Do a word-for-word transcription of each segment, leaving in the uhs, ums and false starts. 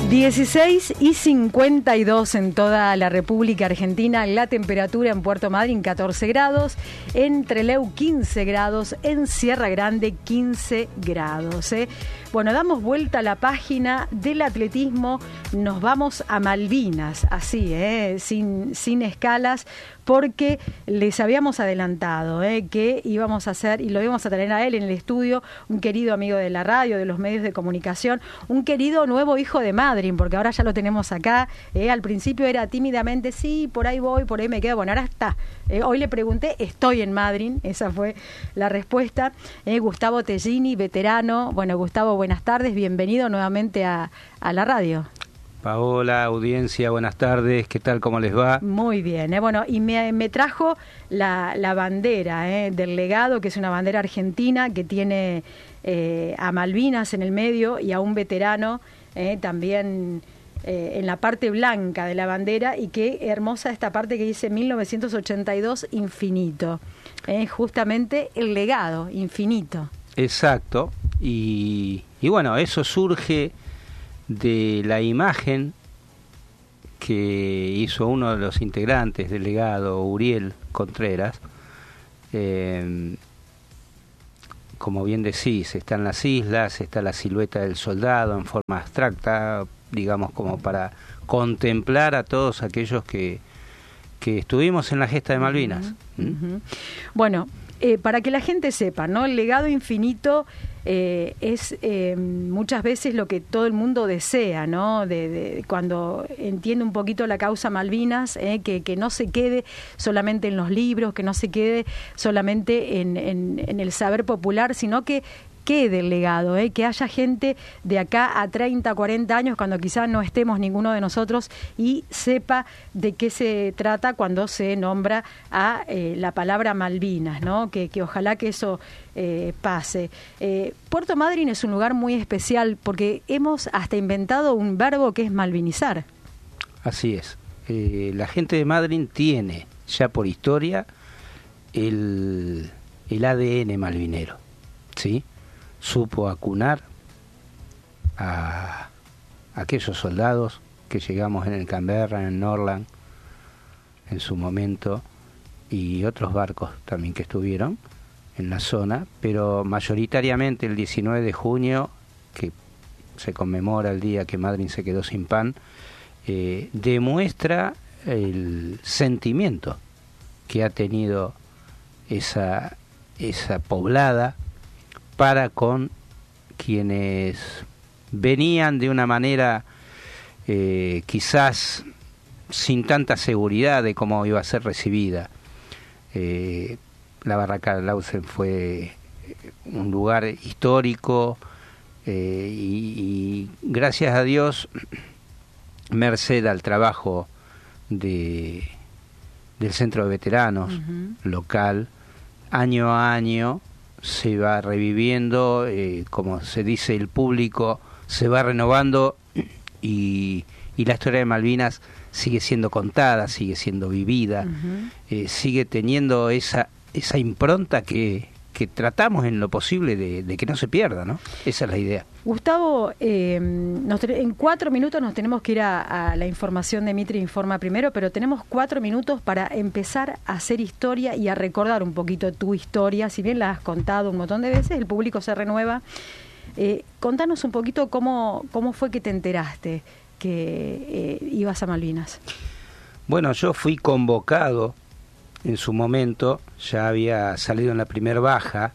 dieciséis y cincuenta y dos en toda la República Argentina, la temperatura en Puerto Madryn catorce grados, en Trelew quince grados, en Sierra Grande quince grados. ¿eh? Bueno, damos vuelta a la página del atletismo, nos vamos a Malvinas, así, ¿eh? sin, sin escalas, porque les habíamos adelantado ¿eh? que íbamos a hacer, y lo íbamos a tener a él en el estudio, un querido amigo de la radio, de los medios de comunicación, un querido nuevo hijo de Madryn, porque ahora ya lo tenemos acá. ¿eh? Al principio era tímidamente, sí, por ahí voy, por ahí me quedo. Bueno, ahora está. ¿eh? Hoy le pregunté, estoy en Madryn, esa fue la respuesta. ¿eh? Gustavo Tellini, veterano. Bueno, Gustavo, buenas tardes, bienvenido nuevamente a, a la radio. Paola, audiencia, buenas tardes, ¿qué tal, cómo les va? Muy bien, ¿eh? Bueno, y me, me trajo la, la bandera ¿eh? del legado, que es una bandera argentina que tiene eh, a Malvinas en el medio y a un veterano eh, también eh, en la parte blanca de la bandera, y qué hermosa esta parte que dice mil novecientos ochenta y dos infinito, eh, justamente el legado infinito. Exacto, y, y bueno, eso surge de la imagen que hizo uno de los integrantes del legado, Uriel Contreras. Eh, como bien decís, están las islas, está la silueta del soldado en forma abstracta, digamos, como para contemplar a todos aquellos que, que estuvimos en la gesta de Malvinas. Uh-huh. ¿Mm? Uh-huh. Bueno, eh, para que la gente sepa, ¿no? El legado infinito eh, es eh, muchas veces lo que todo el mundo desea, ¿no? De, de, cuando entiende un poquito la causa Malvinas, eh, que, que no se quede solamente en los libros, que no se quede solamente en, en, en el saber popular, sino que quede el legado, ¿eh? que haya gente de acá a treinta, cuarenta años, cuando quizás no estemos ninguno de nosotros, y sepa de qué se trata cuando se nombra a eh, la palabra Malvinas, ¿no? Que, que ojalá que eso eh, pase. Eh, Puerto Madryn es un lugar muy especial porque hemos hasta inventado un verbo que es malvinizar. Así es. Eh, la gente de Madryn tiene ya por historia el, el A D N malvinero, ¿sí? Supo acunar a aquellos soldados que llegamos en el Canberra, en el Norland, en su momento, y otros barcos también que estuvieron en la zona, pero mayoritariamente el diecinueve de junio, que se conmemora el día que Madryn se quedó sin pan, eh, demuestra el sentimiento que ha tenido esa, esa poblada para con quienes venían de una manera eh, quizás sin tanta seguridad de cómo iba a ser recibida. Eh, la Barraca de Lausen fue un lugar histórico eh, y, y gracias a Dios, merced al trabajo de, del Centro de Veteranos uh-huh. local, año a año se va reviviendo, eh, como se dice, el público se va renovando y, y la historia de Malvinas sigue siendo contada, sigue siendo vivida, uh-huh. eh, sigue teniendo esa esa impronta que, que tratamos en lo posible de, de que no se pierda, ¿no? Esa es la idea. Gustavo, eh, nos, en cuatro minutos nos tenemos que ir a, a la información de Mitre Informa primero, pero tenemos cuatro minutos para empezar a hacer historia y a recordar un poquito tu historia. Si bien la has contado un montón de veces, el público se renueva. Eh, contanos un poquito cómo, cómo fue que te enteraste que eh, ibas a Malvinas. Bueno, yo fui convocado en su momento, ya había salido en la primer baja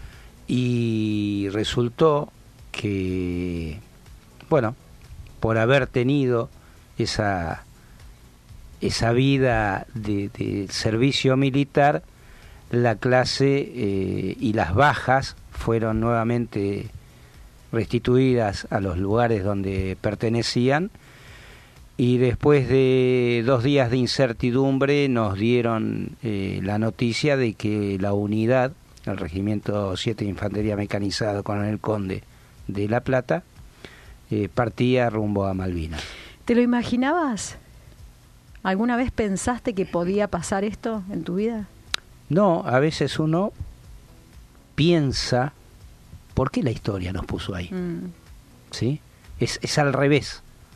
y resultó que, bueno, por haber tenido esa esa vida de, de servicio militar, la clase eh, y las bajas fueron nuevamente restituidas a los lugares donde pertenecían. Y después de dos días de incertidumbre nos dieron eh, la noticia de que la unidad, el Regimiento siete de Infantería Mecanizada Coronel Conde de La Plata, eh, partía rumbo a Malvinas. ¿Te lo imaginabas? ¿Alguna vez pensaste que podía pasar esto en tu vida? No, a veces uno piensa, ¿por qué la historia nos puso ahí? Mm. ¿Sí? Es, es al revés.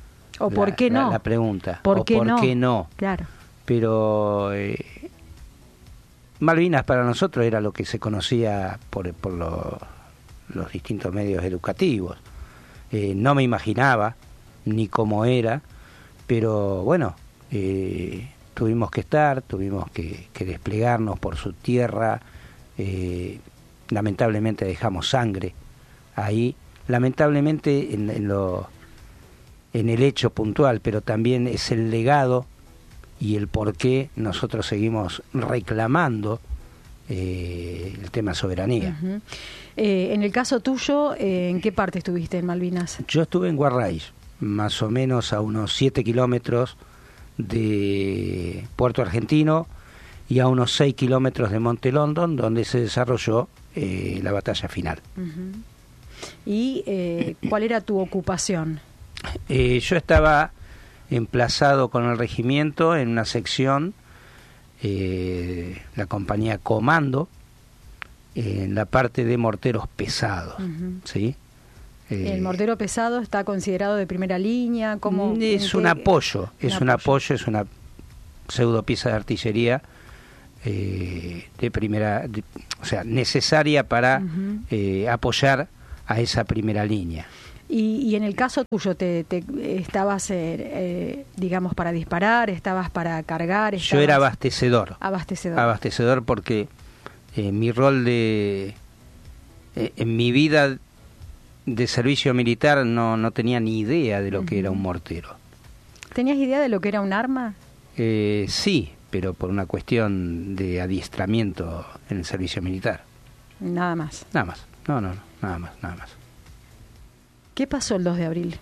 ¿O la, por qué no? La, la pregunta. ¿Por, o qué, por no? qué no? Claro. Pero eh, Malvinas para nosotros era lo que se conocía por, por lo, los distintos medios educativos. Eh, no me imaginaba ni cómo era, pero bueno, eh, tuvimos que estar, tuvimos que, que desplegarnos por su tierra, eh, lamentablemente dejamos sangre ahí, lamentablemente en, en, lo, en el hecho puntual, pero también es el legado y el por qué nosotros seguimos reclamando eh, el tema soberanía. Uh-huh. Eh, en el caso tuyo, eh, ¿en qué parte estuviste en Malvinas? Yo estuve en Guarraís, más o menos a unos siete kilómetros de Puerto Argentino y a unos seis kilómetros de Monte London, donde se desarrolló eh, la batalla final. Uh-huh. ¿Y eh, cuál era tu ocupación? Eh, yo estaba emplazado con el regimiento en una sección, eh, la compañía Comando, en la parte de morteros pesados, uh-huh. ¿sí? Eh, ¿El mortero pesado está considerado de primera línea? ¿Cómo, es un qué? apoyo, es un, un apoyo. apoyo, es una pseudo pieza de artillería eh, de primera, de, o sea, necesaria para uh-huh. eh, apoyar a esa primera línea. Y, y en el caso tuyo, te, te estabas, eh, eh, digamos, para disparar, estabas para cargar. Estabas... Yo era abastecedor. Abastecedor. Abastecedor porque eh, mi rol de, eh, en mi vida de servicio militar no, no tenía ni idea de lo uh-huh. que era un mortero. ¿Tenías idea de lo que era un arma? Eh, sí, pero por una cuestión de adiestramiento en el servicio militar. Nada más. Nada más. No, no, no, nada más, nada más. ¿Qué pasó el dos de abril?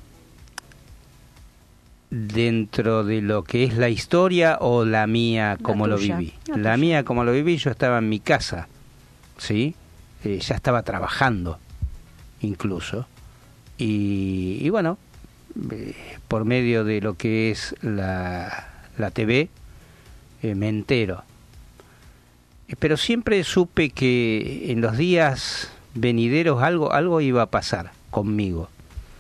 Dentro de lo que es la historia o la mía como la lo tuya, viví. La, la mía como lo viví, yo estaba en mi casa, ¿sí? Eh, ya estaba trabajando, incluso. Y, y bueno, eh, por medio de lo que es la, la T V, eh, me entero. Eh, pero siempre supe que en los días venideros algo, algo iba a pasar conmigo,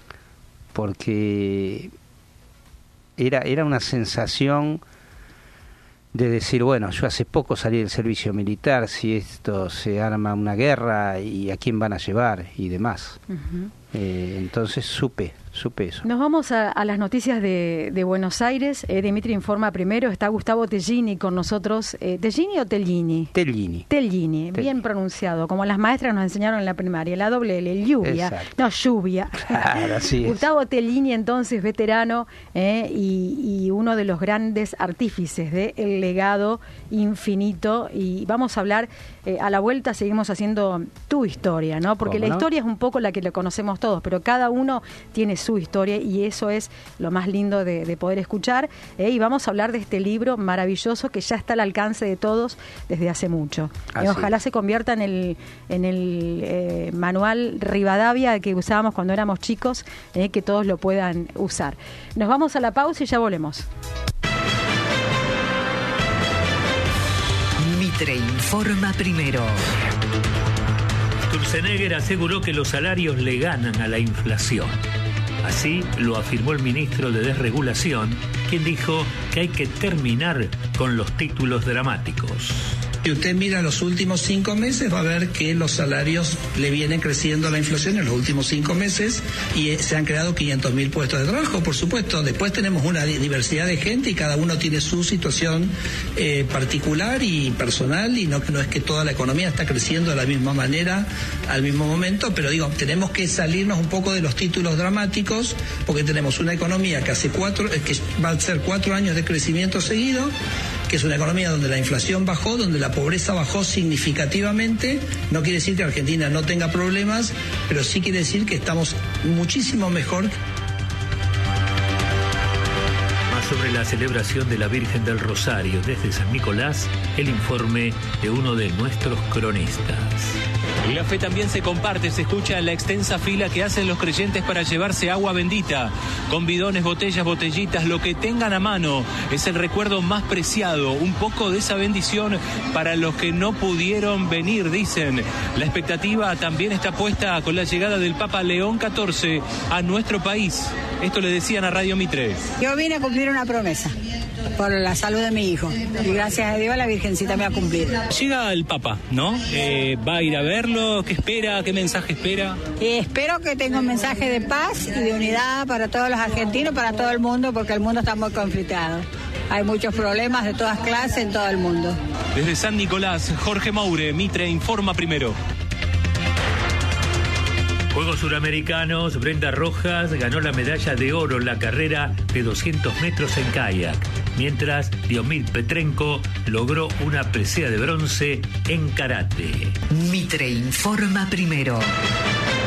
porque era, era una sensación de decir, bueno, yo hace poco salí del servicio militar, si esto se arma una guerra, ¿y a quién van a llevar? Y demás. Uh-huh. Eh, entonces supe, supe eso. Nos vamos a, a las noticias de, de Buenos Aires. Eh, Dimitri informa primero, está Gustavo Tellini con nosotros. Eh, ¿Tellini o Tellini? Tellini. Tellini, bien pronunciado, como las maestras nos enseñaron en la primaria, la doble L, lluvia, exacto. no lluvia. Claro, así es. Gustavo Tellini, entonces veterano eh, y, y uno de los grandes artífices del legado infinito. Y vamos a hablar, eh, a la vuelta seguimos haciendo tu historia, ¿no? Porque la no? historia es un poco la que le conocemos todos, pero cada uno tiene su historia y eso es lo más lindo de, de poder escuchar. Eh, y vamos a hablar de este libro maravilloso que ya está al alcance de todos desde hace mucho. Eh, ojalá se convierta en el, en el eh, manual Rivadavia que usábamos cuando éramos chicos, eh, que todos lo puedan usar. Nos vamos a la pausa y ya volvemos. Mitre informa primero. Sturzenegger aseguró que los salarios le ganan a la inflación. Así lo afirmó el ministro de Desregulación, quien dijo que hay que terminar con los títulos dramáticos. Si usted mira los últimos cinco meses, va a ver que los salarios le vienen creciendo a la inflación en los últimos cinco meses y se han creado quinientos mil puestos de trabajo, por supuesto. Después tenemos una diversidad de gente y cada uno tiene su situación eh, particular y personal, y no, no es que toda la economía está creciendo de la misma manera al mismo momento, pero digo, tenemos que salirnos un poco de los títulos dramáticos, porque tenemos una economía que hace cuatro, que va a ser cuatro años de crecimiento seguido, que es una economía donde la inflación bajó, donde la pobreza bajó significativamente. No quiere decir que Argentina no tenga problemas, pero sí quiere decir que estamos muchísimo mejor. Más sobre la celebración de la Virgen del Rosario desde San Nicolás, el informe de uno de nuestros cronistas. Y la fe también se comparte, se escucha en la extensa fila que hacen los creyentes para llevarse agua bendita, con bidones, botellas, botellitas, lo que tengan a mano. Es el recuerdo más preciado, un poco de esa bendición para los que no pudieron venir, dicen. La expectativa también está puesta con la llegada del Papa León catorce a nuestro país. Esto le decían a Radio Mitre. Yo vine a cumplir una promesa por la salud de mi hijo y gracias a Dios la Virgencita me ha cumplido. Llega el Papa, ¿no? Eh, ¿Va a ir a verlo? ¿Qué espera? ¿Qué mensaje espera? Y espero que tenga un mensaje de paz y de unidad para todos los argentinos, para todo el mundo, porque el mundo está muy conflictado. Hay muchos problemas de todas clases en todo el mundo. Desde San Nicolás, Jorge Maure, Mitre informa primero. Juegos Suramericanos, Brenda Rojas ganó la medalla de oro en la carrera de doscientos metros en kayak, mientras Diomir Petrenko logró una presea de bronce en karate. Mitre informa primero.